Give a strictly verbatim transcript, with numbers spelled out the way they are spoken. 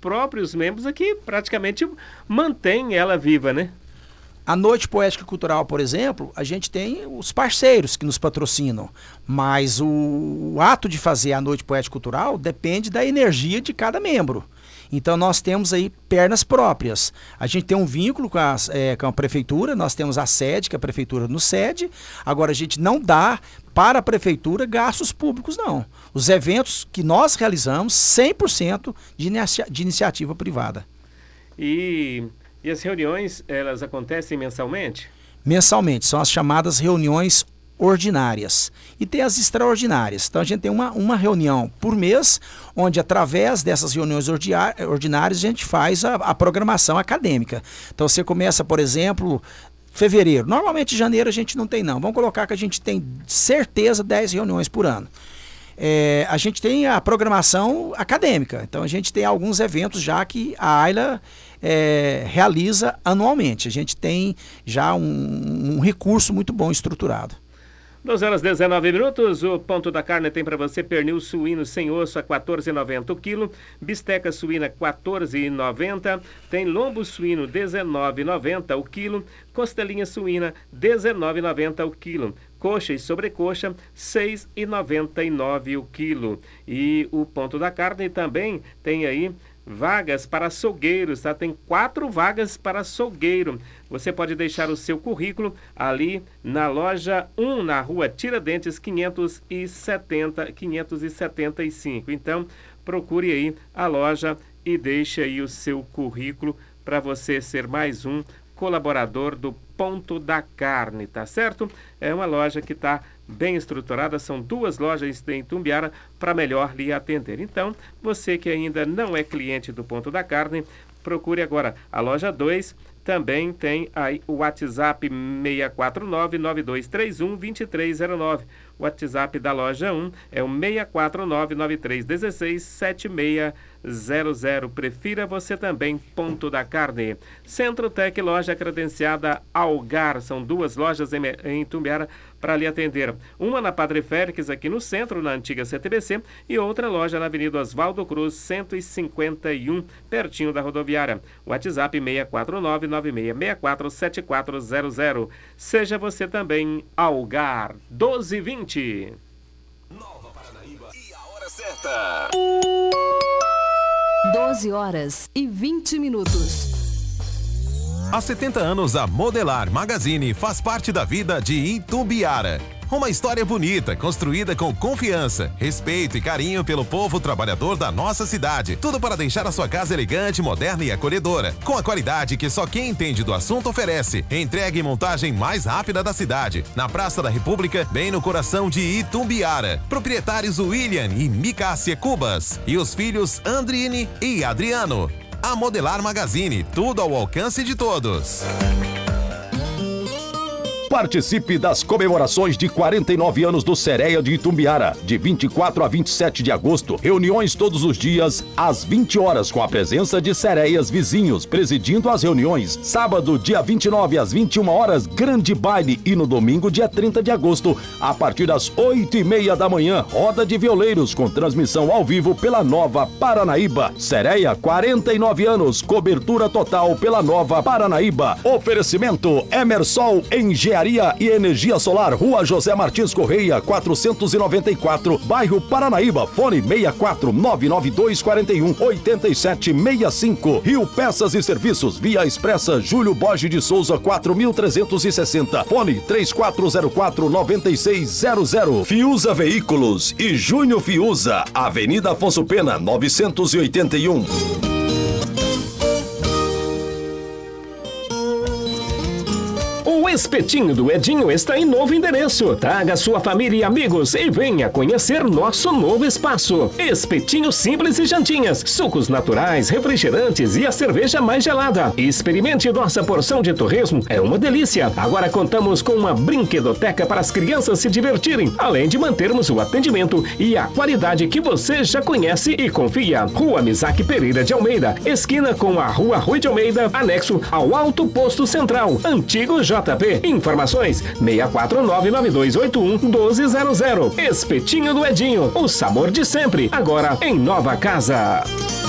próprios membros aqui praticamente mantêm ela viva, né? A Noite Poética Cultural, por exemplo, a gente tem os parceiros que nos patrocinam, mas o, o ato de fazer a Noite Poética Cultural depende da energia de cada membro. Então nós temos aí pernas próprias. A gente tem um vínculo com, as, é, com a prefeitura, nós temos a sede, que a prefeitura nos cede. Agora a gente não dá para a prefeitura gastos públicos, não. Os eventos que nós realizamos, cem por cento de, inicia- de iniciativa privada. E... E as reuniões, elas acontecem mensalmente? Mensalmente, são as chamadas reuniões ordinárias. E tem as extraordinárias. Então a gente tem uma, uma reunião por mês, onde através dessas reuniões ordinárias a gente faz a, a programação acadêmica. Então você começa, por exemplo, fevereiro. Normalmente em janeiro a gente não tem não. Vamos colocar que a gente tem certeza dez reuniões por ano. É, a gente tem a programação acadêmica. Então a gente tem alguns eventos já que a AILA é, realiza anualmente. A gente tem já um, um recurso muito bom estruturado. doze horas e dezenove minutos, o Ponto da Carne tem para você pernil suíno sem osso a quatorze reais e noventa centavos o quilo, bisteca suína quatorze reais e noventa centavos, tem lombo suíno dezenove reais e noventa centavos o quilo, costelinha suína dezenove reais e noventa centavos o quilo, coxa e sobrecoxa seis reais e noventa e nove centavos o quilo. E o Ponto da Carne também tem aí vagas para açougueiros, tá? Tem quatro vagas para açougueiro. Você pode deixar o seu currículo ali na loja um, na rua Tiradentes quinhentos e setenta, quinhentos e setenta e cinco. Então, procure aí a loja e deixe aí o seu currículo para você ser mais um colaborador do Ponto da Carne, tá certo? É uma loja que está bem estruturada, são duas lojas em Itumbiara para melhor lhe atender. Então, você que ainda não é cliente do Ponto da Carne, procure agora a loja dois. Também tem aí o WhatsApp seis quatro nove, nove dois três um, dois três zero nove. O WhatsApp da loja um é o seis quatro nove, nove três um seis, sete seis zero zero. Prefira você também Ponto da Carne. Centro-Tec, loja credenciada Algar. São duas lojas em, em Itumbiara para lhe atender. Uma na Padre Félix, aqui no centro, na antiga C T B C, e outra loja na Avenida Oswaldo Cruz, cento e cinquenta e um, pertinho da rodoviária. WhatsApp seis quatro nove, nove seis seis quatro, sete quatro zero zero. Seja você também Algar. doze e vinte. Nova Paranaíba e a hora certa. doze horas e vinte minutos. Há setenta anos, a Modelar Magazine faz parte da vida de Itumbiara. Uma história bonita, construída com confiança, respeito e carinho pelo povo trabalhador da nossa cidade. Tudo para deixar a sua casa elegante, moderna e acolhedora. Com a qualidade que só quem entende do assunto oferece. Entrega e montagem mais rápida da cidade. Na Praça da República, bem no coração de Itumbiara. Proprietários William e Micácia Cubas. E os filhos Andrine e Adriano. A Modelar Magazine, tudo ao alcance de todos. Participe das comemorações de quarenta e nove anos do Sereia de Itumbiara, de vinte e quatro a vinte e sete de agosto. Reuniões todos os dias, às vinte horas, com a presença de sereias vizinhos, presidindo as reuniões. Sábado, dia vinte e nove, às vinte e uma horas, grande baile. E no domingo, dia trinta de agosto, a partir das oito e meia da manhã, roda de violeiros, com transmissão ao vivo pela Nova Paranaíba. Sereia, quarenta e nove anos, cobertura total pela Nova Paranaíba. Oferecimento Emersol Engenharia e Energia Solar, Rua José Martins Correia, quatrocentos e noventa e quatro, bairro Paranaíba. Fone seis quatro nove nove dois quatro um, oito sete seis cinco. Rio Peças e Serviços, Via Expressa Júlio Borges de Souza, quatro mil trezentos e sessenta. Fone três quatro zero quatro, nove seis zero zero. Fiuza Veículos e Júnior Fiuza, Avenida Afonso Pena, novecentos e oitenta e um. O Espetinho do Edinho está em novo endereço. Traga sua família e amigos e venha conhecer nosso novo espaço. Espetinho simples e jantinhas, sucos naturais, refrigerantes e a cerveja mais gelada. Experimente nossa porção de torresmo, é uma delícia. Agora contamos com uma brinquedoteca para as crianças se divertirem, além de mantermos o atendimento e a qualidade que você já conhece e confia. Rua Misaque Pereira de Almeida, esquina com a Rua Rui de Almeida, anexo ao Alto Posto Central, antigo J P. Informações seis quatro nove, nove dois oito um, um dois zero zero. Espetinho do Edinho, o sabor de sempre, agora em nova casa.